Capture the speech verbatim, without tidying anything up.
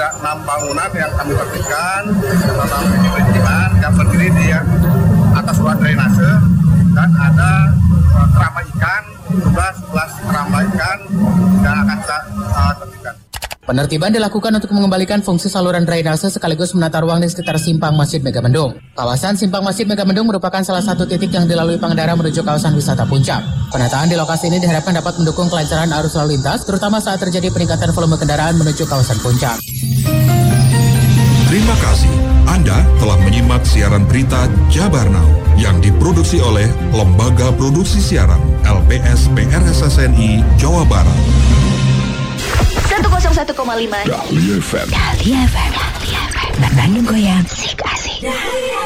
enam bangunan yang kami bersihkan, enam perizinan yang berdiri di atas ruang drainase, dan ada keramba ikan, sebelas keramba ikan yang akan kita uh, bersihkan. Penertiban dilakukan untuk mengembalikan fungsi saluran drainase sekaligus menata ruang di sekitar Simpang Masjid Megamendung. Kawasan Simpang Masjid Megamendung merupakan salah satu titik yang dilalui pengendara menuju kawasan wisata Puncak. Penataan di lokasi ini diharapkan dapat mendukung kelancaran arus lalu lintas, terutama saat terjadi peningkatan volume kendaraan menuju kawasan Puncak. Terima kasih. Anda telah menyimak siaran berita Jabar Now yang diproduksi oleh Lembaga Produksi Siaran L P S P R S S N I Jawa Barat. seratus satu koma lima Dahlia F M. Dahlia F M. Dahlia F M. Bandung Goyang. Asik asik.